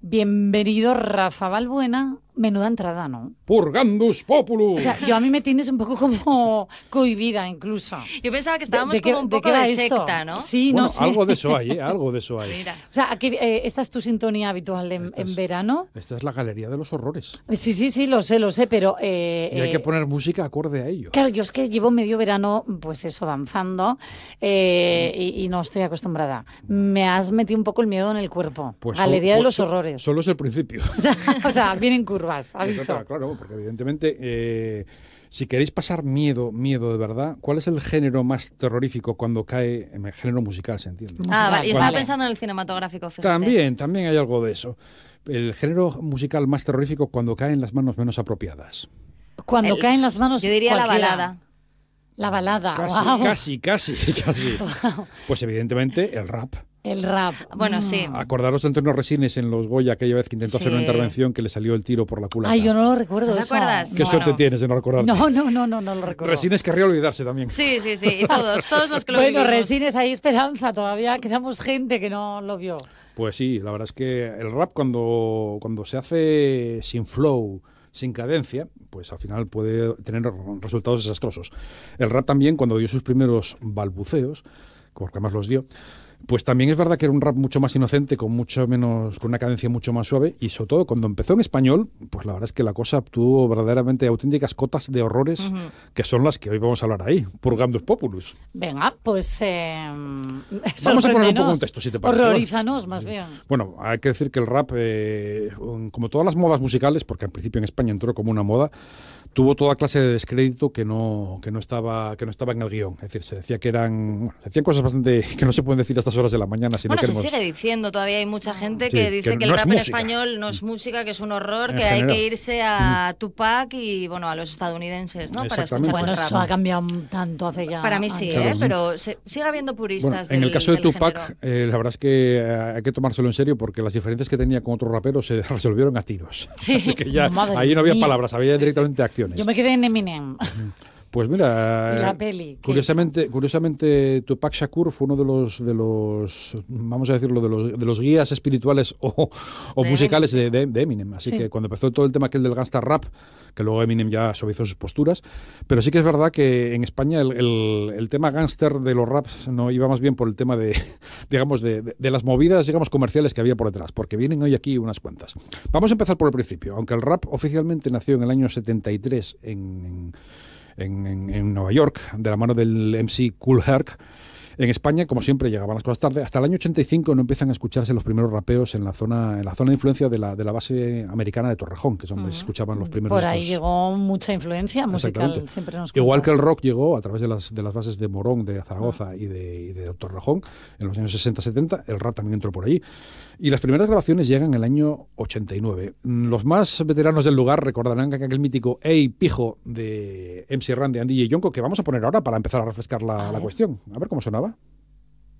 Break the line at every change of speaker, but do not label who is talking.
Bienvenido, Rafa Balbuena. Menuda entrada, ¿no?
Purgandus Populus.
O sea, yo a mí me tienes un poco como cohibida, incluso.
Yo pensaba que estábamos como un poco de secta, ¿no?
Sí,
bueno,
no sé.
algo de eso hay, algo de eso hay.
Mira.
O sea, ¿esta es tu sintonía habitual en verano?
Esta es la Galería de los Horrores.
Sí, lo sé, pero...
y hay que poner música acorde a ello.
Claro, yo es que llevo medio verano, pues eso, danzando, y no estoy acostumbrada. Me has metido un poco el miedo en el cuerpo.
Pues
Galería de los Horrores.
Solo es el principio.
O sea, vienen curvas, aviso.
Claro, porque evidentemente, si queréis pasar miedo de verdad, ¿cuál es el género más terrorífico cuando cae en el género musical, se entiende?
Vale, y estaba pensando en el cinematográfico, fíjate.
También hay algo de eso. El género musical más terrorífico cuando cae en las manos menos apropiadas.
Cuando cae en las manos
yo diría
cualquiera.
la balada.
La balada,
Casi.
Wow.
Pues evidentemente el rap.
El rap.
Bueno, sí.
Acordaros de Antonio Resines en Los Goya, aquella vez que intentó hacer una intervención que le salió el tiro por la culata.
Ay, yo no lo recuerdo.
¿No te acuerdas?
Qué suerte tienes de no recordarte.
No lo recuerdo.
Resines querría olvidarse también.
Sí. Y todos los que lo
Bueno,
vivimos.
Resines, hay esperanza. Todavía quedamos gente que no lo vio.
Pues sí, la verdad es que el rap cuando se hace sin flow, sin cadencia, pues al final puede tener resultados desastrosos. El rap también, cuando dio sus primeros balbuceos, porque además los dio, pues también es verdad que era un rap mucho más inocente, con una cadencia mucho más suave, y sobre todo cuando empezó en español, pues la verdad es que la cosa tuvo verdaderamente auténticas cotas de horrores, que son las que hoy vamos a hablar ahí, Purgandus Populus.
Venga, pues
vamos a poner un poco un texto, si te parece.
Horrorízanos, más bien.
Bueno, hay que decir que el rap, como todas las modas musicales, porque al principio en España entró como una moda, tuvo toda clase de descrédito que no estaba en el guión. Es decir, se decía que decían cosas bastante que no se pueden decir a estas horas de la mañana. Si
Bueno,
no
se sigue diciendo, todavía hay mucha gente que dice que
no
el
es
rap en
música.
español no es música, que es un horror,
En
que
general.
hay que irse a Tupac y bueno, a los estadounidenses, ¿no? Para
Exactamente.
escuchar
Bueno,
el rap.
eso ha cambiado tanto hace ya.
Para mí sí,
Claro.
pero sigue habiendo puristas
En el caso de
del
Tupac,
género.
la verdad es que hay que tomárselo en serio porque las diferencias que tenía con otros raperos se resolvieron a tiros.
Sí.
Así que ya
Madre
ahí no había
mía.
palabras, había directamente acciones.
Yo me quedé en Eminem.
Pues mira,
Y la peli, ¿qué
curiosamente Tupac Shakur fue uno de los vamos a decirlo, de los guías espirituales o musicales de Eminem. Así que cuando empezó todo el tema aquel del gangsta rap, que luego Eminem ya suavizó sus posturas, pero sí que es verdad que en España el tema gángster de los raps no iba más bien por el tema de, digamos, de las movidas, digamos, comerciales que había por detrás, porque vienen hoy aquí unas cuantas. Vamos a empezar por el principio. Aunque el rap oficialmente nació en el año 73 en Nueva York, de la mano del MC Kool Herc, en España, como siempre, llegaban las cosas tarde. Hasta el año 85 no empiezan a escucharse los primeros rapeos en la zona de influencia de la base americana de Torrejón, que es donde se escuchaban los primeros
Por ahí
discos.
llegó mucha influencia musical, siempre nos
Igual
cuentas.
que el rock llegó a través de las bases de Morón, de Zaragoza y de Torrejón en los años 60-70, el rap también entró por ahí. Y las primeras grabaciones llegan en el año 89. Los más veteranos del lugar recordarán que aquel mítico Ey Pijo de MC Ran, de Andy y Yonko, que vamos a poner ahora para empezar a refrescar la cuestión. A ver cómo sonaba.